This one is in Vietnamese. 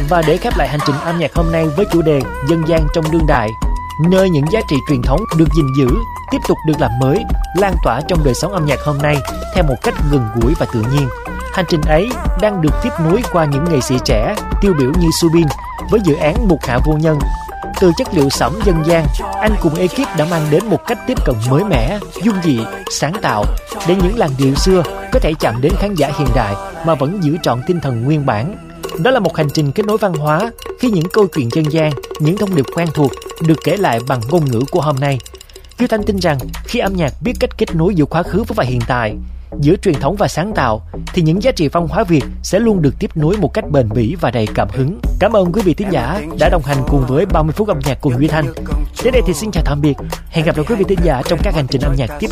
Và để khép lại hành trình âm nhạc hôm nay với chủ đề dân gian trong đương đại, nơi những giá trị truyền thống được gìn giữ, tiếp tục được làm mới, lan tỏa trong đời sống âm nhạc hôm nay theo một cách gần gũi và tự nhiên. Hành trình ấy đang được tiếp nối qua những nghệ sĩ trẻ tiêu biểu như Subin với dự án Mục Hạ Vô Nhân. Từ chất liệu sẩm dân gian, anh cùng ekip đã mang đến một cách tiếp cận mới mẻ, dung dị, sáng tạo để những làn điệu xưa có thể chạm đến khán giả hiện đại mà vẫn giữ trọn tinh thần nguyên bản. Đó là một hành trình kết nối văn hóa khi những câu chuyện dân gian, những thông điệp quen thuộc được kể lại bằng ngôn ngữ của hôm nay. Kiều Thanh tin rằng khi âm nhạc biết cách kết nối giữa quá khứ và hiện tại, giữa truyền thống và sáng tạo, thì những giá trị văn hóa Việt sẽ luôn được tiếp nối một cách bền bỉ và đầy cảm hứng. Cảm ơn quý vị thính giả đã đồng hành cùng với 30 phút âm nhạc cùng Duy Thanh. Đến đây thì xin chào tạm biệt. Hẹn gặp lại quý vị thính giả trong các hành trình âm nhạc tiếp